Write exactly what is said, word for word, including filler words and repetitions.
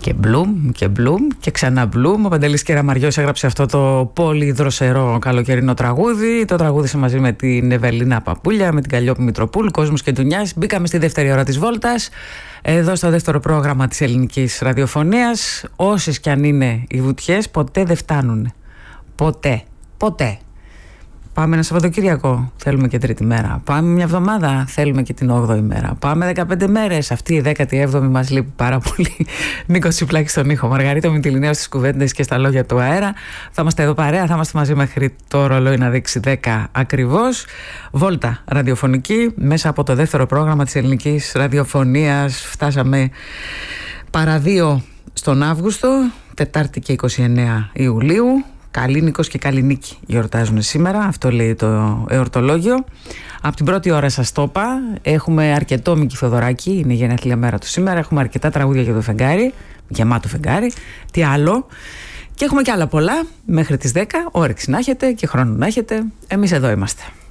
Και Bloom και Bloom και ξανά Bloom. Ο Παντελής Κεραμαριός έγραψε αυτό το πολύ δροσερό καλοκαιρινό τραγούδι. Το τραγούδισε μαζί με την Ευελίνα Παπούλια, με την Καλλιόπη Μητροπούλου, Κόσμος και Ντουνιάς. Μπήκαμε στη δεύτερη ώρα της βόλτας, εδώ στο δεύτερο πρόγραμμα της ελληνικής ραδιοφωνίας. Όσες κι αν είναι οι βουτιές, ποτέ δεν φτάνουν. Ποτέ. Ποτέ. Πάμε ένα Σαββατοκύριακο, θέλουμε και τρίτη μέρα. Πάμε μια εβδομάδα, θέλουμε και την όγδοη μέρα. Πάμε δεκαπέντε μέρες, αυτή η δέκατη έβδομη μας λείπει πάρα πολύ. Νίκος Τσιπλάκης στον ήχο, Μαργαρίτα Μητυλινέου στις κουβέντες και στα λόγια του αέρα. Θα είμαστε εδώ παρέα, θα είμαστε μαζί μέχρι το ρολόι να δείξει δέκα ακριβώς. Βόλτα ραδιοφωνική μέσα από το δεύτερο πρόγραμμα της ελληνικής ραδιοφωνίας. Φτάσαμε παραδείο στον Αύγουστο, Τετάρτη και είκοσι εννέα Ιουλίου. Καλίνικος και Καλλινίκη γιορτάζουν σήμερα, αυτό λέει το εορτολόγιο. Από την πρώτη ώρα σας το είπα, έχουμε αρκετό Μίκη Θοδωράκη, είναι η γενέθλια μέρα του σήμερα. Έχουμε αρκετά τραγούδια για το φεγγάρι, γεμάτο φεγγάρι, τι άλλο. Και έχουμε και άλλα πολλά μέχρι τις δέκα, όρεξη να έχετε και χρόνο να έχετε, εμείς εδώ είμαστε.